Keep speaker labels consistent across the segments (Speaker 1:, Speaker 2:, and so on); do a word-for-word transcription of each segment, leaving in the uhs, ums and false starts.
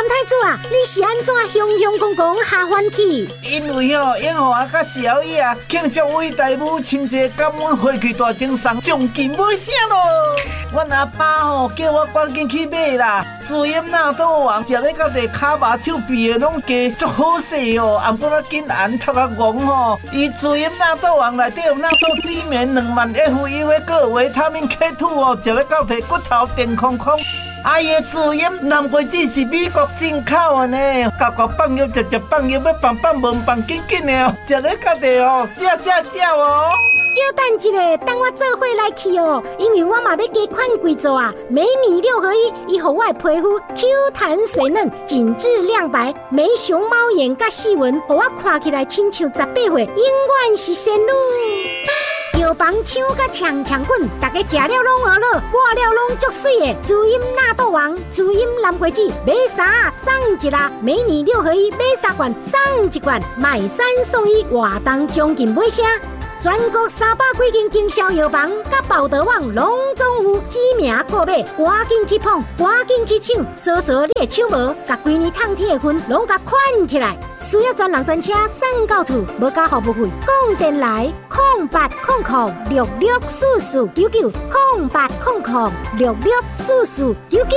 Speaker 1: 三太子啊，你是安怎雄雄公公下翻去？
Speaker 2: 因为吼，永华甲小野啊，庆祝伟大母亲节感恩花卉大赠送，奖金买啥咯？阮阿爸吼叫我赶紧去买啦。自饮纳豆王食咧到地骹麻手臂的拢加足好势哦，啊不过紧按头壳戆吼。伊自饮纳豆王内底有纳豆籽棉两万 F U 的，个维他命 K 二 哦，食咧到地骨头电空空。阿爷自饮南瓜子是美国进口的呢，搞搞放药食食放药，要放放无放紧紧的哦，食咧到地哦，下下脚哦。
Speaker 1: 稍等一下，等我做伙来去哦，因为我嘛要加款贵做啊。美女六合一，伊互我的皮肤 Q 弹水嫩、紧致亮白，没熊猫眼甲细纹，互我看起来亲像十八岁，永远是仙女。药房抢甲抢抢滚，大家食了拢饿了，抹了拢足水的。主饮纳豆王，主饮南瓜子，买啥送一啦！美女六合一，买三罐送一罐，买三送一，活动奖金买啥？全国三百几间经销药房，甲宝德网拢总有知名购买，赶紧去捧，赶紧去抢，扫扫你的手无，甲规年烫铁的分拢甲款起来。需要专人专车送到厝，无加服务费。讲电来空八空空六六四四九九，空八空空六六四四九九。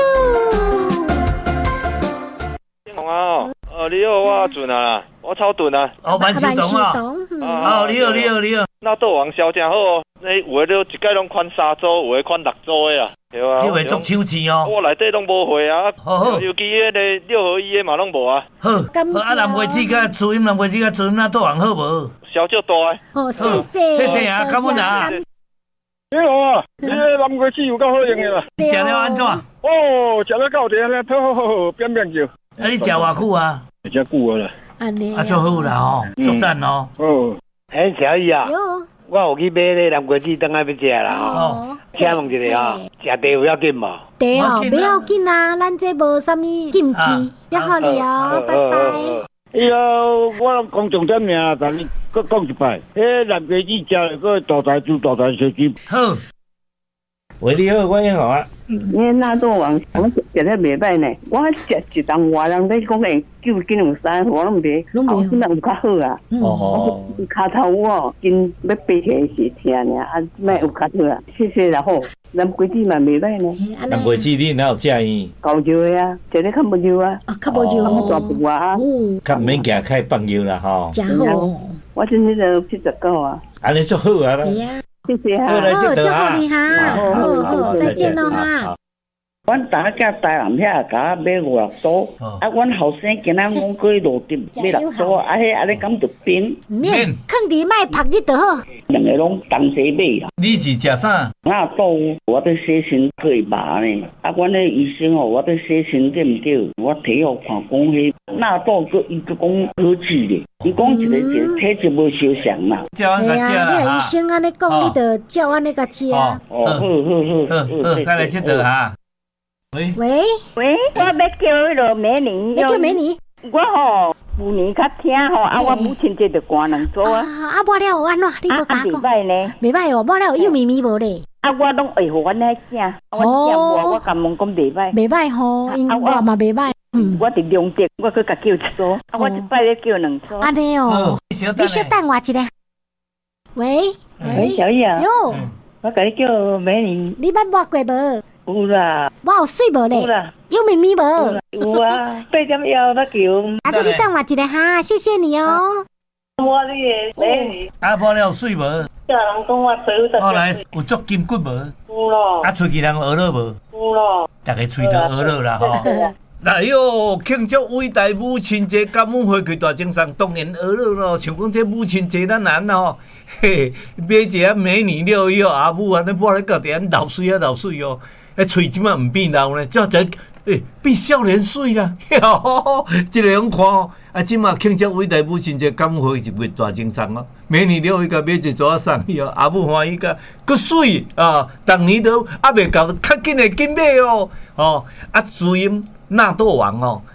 Speaker 3: 好啊，呃，你好，我准啊，我超准啊。
Speaker 2: 哦，万事懂啊。哦，你好，你好，你好。
Speaker 3: 纳豆王销真好哦，你有的都一概拢款三组，有的款六组的啊。对啊。
Speaker 2: 这会足抢钱哦。
Speaker 3: 我内底拢无货啊。好好。尤其迄个六合一的嘛拢无啊。
Speaker 2: 好。好啊，南瓜子甲主饮南瓜子甲主饮纳豆王好无？
Speaker 3: 销足大诶。
Speaker 1: 哦，谢谢。
Speaker 2: 谢谢啊，感恩啊。
Speaker 4: 你好啊，你个南瓜子有够好用的啦。
Speaker 2: 你食了安怎？
Speaker 4: 哦，食了到地咧，好好好好，变变叫。
Speaker 2: 啊，你食偌久啊？
Speaker 4: 食久啊啦。
Speaker 1: 安尼。
Speaker 2: 啊，足好啦吼，足赞哦。
Speaker 4: 哦。
Speaker 5: 哎，小姨啊。
Speaker 1: 有。
Speaker 5: 我有去买咧南瓜子，等下要食啦吼。请问一下啊，食茶有要紧无？
Speaker 1: 茶哦，不要紧啊，咱这无啥物禁忌，只好了，拜拜。
Speaker 4: 哎呀，我讲重点尔，但你搁讲一摆，迄南瓜子食个大台猪、大台小鸡。
Speaker 2: 好。喂，你好，我英豪啊。
Speaker 6: 你纳豆王，我食得袂歹呢。我食一档外人在讲诶，九斤两三，我拢袂，后现在有较好啊。哦。骹头我筋要爬起来是疼呢，啊，卖有较好啊。谢谢啦吼，南瓜子嘛袂歹呢。
Speaker 2: 南瓜子你哪有食伊？
Speaker 6: 够热的啊，食得较无热啊。
Speaker 1: 啊，较无热。
Speaker 6: 较大部啊。
Speaker 2: 较毋免行开放油啦吼。
Speaker 1: 真好。
Speaker 6: 我今日就七十九啊。
Speaker 2: 安尼足好啊啦。
Speaker 1: 系啊。
Speaker 6: 谢谢哈，
Speaker 1: 好，祝福你哈，好好，再见咯哈。
Speaker 7: 阮大家台南遐甲买五六组，啊，阮后生今仔讲过路点买六组，啊，迄安尼敢着变？
Speaker 1: 免，放伫卖晒日就好。
Speaker 7: 两个拢同齐买啦。
Speaker 2: 你是食啥？
Speaker 7: 纳豆，我对洗身可以麻呢。啊，阮迄医生哦，我对洗身对毋对？我体互看讲迄纳豆个伊个讲好治咧，伊讲一个一个体质无相像啦。
Speaker 2: 照安甲食啦。
Speaker 1: 你医生安尼讲，你着照安尼甲食啊。
Speaker 7: 哦，好好好
Speaker 2: 好，好，再来佚佗哈。喂
Speaker 1: 喂
Speaker 6: 喂，我要叫迄个美女，
Speaker 1: 要叫美女。
Speaker 6: 我吼旧年较听吼，啊，我母亲节就赶两组啊。
Speaker 1: 啊，抹了有安怎？你无甲讲？
Speaker 6: 袂歹呢，
Speaker 1: 袂歹哦，抹了有幼咪咪无咧？
Speaker 6: 啊，我拢会互阮遐囝，我囝我我甲问讲袂歹，
Speaker 1: 袂歹吼，因我嘛袂歹。
Speaker 6: 嗯，我伫量值，我去甲叫一组，啊，我一摆咧叫两组。
Speaker 1: 安尼哦，你小等我一下。喂
Speaker 7: 喂，小叶啊。
Speaker 1: 哟，
Speaker 7: 我甲你叫美女。
Speaker 1: 你捌抹过无？
Speaker 7: 有啦。
Speaker 1: 我有水无咧？
Speaker 7: 有啦。
Speaker 1: 有咪咪无？
Speaker 7: 有啊，八点要那叫。
Speaker 1: 啊，这你等我一下哈，谢谢你哦。
Speaker 7: 我你个美女。
Speaker 2: 啊，抹了水无？
Speaker 7: 叫人讲我皮肤特。
Speaker 2: 后来有足筋骨无？
Speaker 7: 有咯。
Speaker 2: 啊，喙齿人学了无？
Speaker 7: 有咯。
Speaker 2: 大家喙都学了啦吼。哎哟，庆祝伟大母亲节，感恩花卉大赠送，当然学了咯。像讲这母亲节咱难吼，嘿，买一个美女了以后，阿母安尼抹咧到底安流水啊流水哦，迄喙即摆毋变老呢，叫做诶变少年水啦。即个样看哦，啊，即摆庆祝伟大母亲节，感恩花卉大赠送哦。美女了伊甲买一组送伊哦，阿母欢喜甲佫水啊，当年都还袂到，较紧诶紧买哦，哦，啊，主饮纳豆王哦，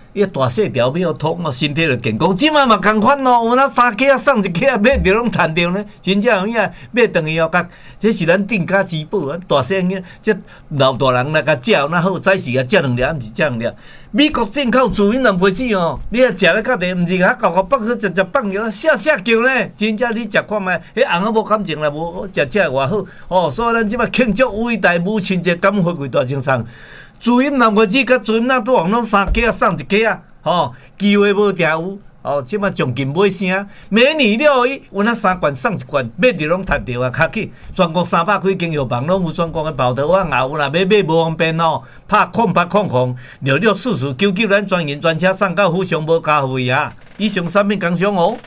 Speaker 2: 伊大细条要通哦，身体就健康。即摆嘛共款咯，有那三克啊送一克啊，买着拢趁着呢。真正有影买等于哦，甲这是咱定价之宝啊。大细个这老大人来甲食那好，早时啊食两粒，毋是食两粒。美国进口自营蓝培子哦，你啊食咧较地，毋是较搞搞放去直接放药，下下叫呢。真正你食看觅，迄红啊无感情啦，无食食偌好哦。所以咱即摆庆祝伟大母亲节，感恩回归大精神。自饮蓝培子甲自饮那都往拢三克啊，送一克啊，吼，机会无定有，哦，即摆奖金买啥？每年了伊有那三罐送一罐，买着拢趁着啊，卡起全国三百几间药房拢有全国的包头啊，也有啦，买买无方便哦，拍空拍空空，六六四四九九，咱专营专车送到府上无加费啊。以上产品工商哦。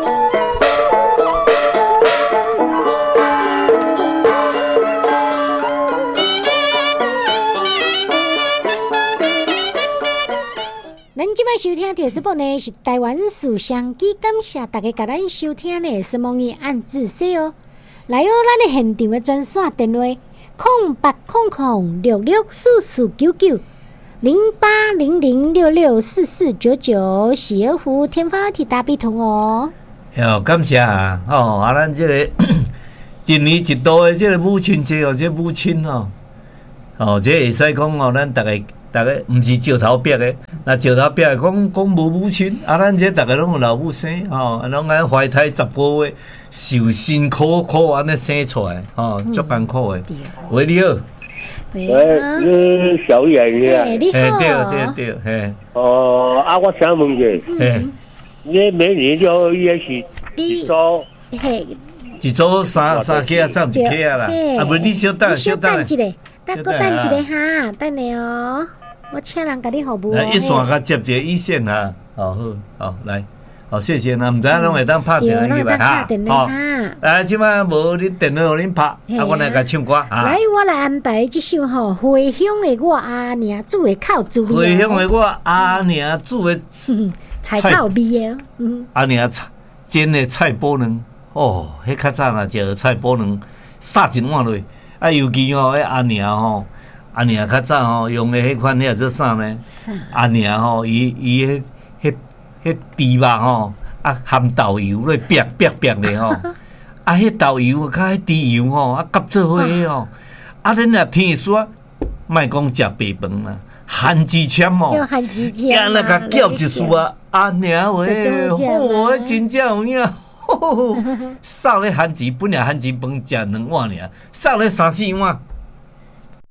Speaker 1: 咱即摆收听到这部呢是台湾思想机，感谢大家甲咱收听呢，希望伊按自说哦。来哦，咱的现场的专线电话：空八空空六六四四九九零八零零六六四四九九，喜儿湖天发体大笔筒哦。
Speaker 2: 好，感谢啊！哦，啊，咱这个一年一度的这个母亲节哦，这母亲哦，哦，这会使讲哦，咱大家。大家毋是石头壁的，那石头壁讲讲无母亲，啊，咱这大家拢有老母生，吼、哦，拢安怀胎十个月，受辛苦苦安尼生出来，吼、哦，足艰苦的。喂，你好。
Speaker 4: 喂，你小叶你啊？
Speaker 1: 你好。
Speaker 2: 对对对，嘿。
Speaker 4: 哦，啊，我想问者，
Speaker 2: 嘿，
Speaker 4: 你每年了伊也是一组，
Speaker 1: 嘿，
Speaker 2: 一组三三克啊，送一克啊啦，啊，无你小等小等。
Speaker 1: 等个等一个哈，等你哦，我请人甲你服务哦。
Speaker 2: 一线甲接一个一线哈，好好好来，好谢谢那毋知拢会当拍电话去来哈，好，来即摆无恁电话互恁拍，啊我来甲唱歌啊。
Speaker 1: 来，我来安排这首吼回乡的我阿娘煮的烤猪肉。
Speaker 2: 回乡的我阿娘煮的
Speaker 1: 菜烤味的，嗯，
Speaker 2: 阿娘煎的菜脯卵，哦，迄较早若食菜脯卵，撒一碗落。啊，尤其吼，迄阿娘吼，阿娘较早吼用的迄款迄做啥呢？阿娘吼，伊伊迄迄迄猪肉吼，啊含豆油咧，煸煸煸咧吼，啊迄豆油甲迄猪油吼，啊夹做伙迄吼，啊恁若天煞，莫讲食白饭啦，番薯签吼，
Speaker 1: 番薯签，
Speaker 2: 干那甲搅一束啊，阿娘喂，哦，真正有影。送咧番薯，本来番薯饭食两碗尔，送咧三四碗，